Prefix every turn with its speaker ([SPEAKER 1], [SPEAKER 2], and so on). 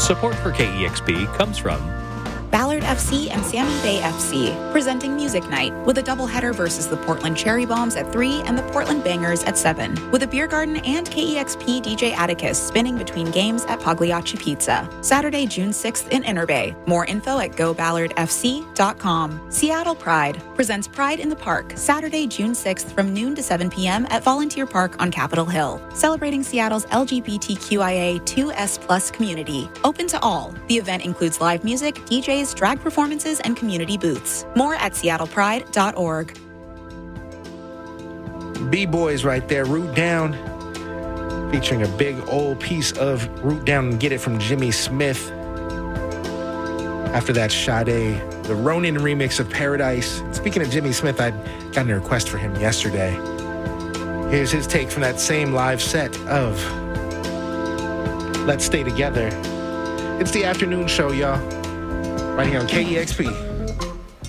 [SPEAKER 1] Support for KEXP comes from
[SPEAKER 2] Ballard FC and Sammy Bay FC, presenting Music Night with a doubleheader versus the Portland Cherry Bombs at 3 and the Portland Bangers at 7, with a beer garden and KEXP DJ Atticus spinning between games at Pagliacci Pizza. Saturday, June 6th in Inner Bay. More info at goballardfc.com. Seattle Pride presents Pride in the Park, Saturday, June 6th from noon to 7 p.m. at Volunteer Park on Capitol Hill, celebrating Seattle's LGBTQIA2S+ community. Open to all. The event includes live music, DJs, drag performances, and community booths. More at seattlepride.org.
[SPEAKER 3] B-Boys right there, Root Down, featuring a big old piece of Root Down and Get It from Jimmy Smith. After that, Sade, the Ronin remix of Paradise. Speaking of Jimmy Smith, I'd gotten a request for him yesterday. Here's his take from that same live set of Let's Stay Together. It's the afternoon show, y'all. Right here on KEXP.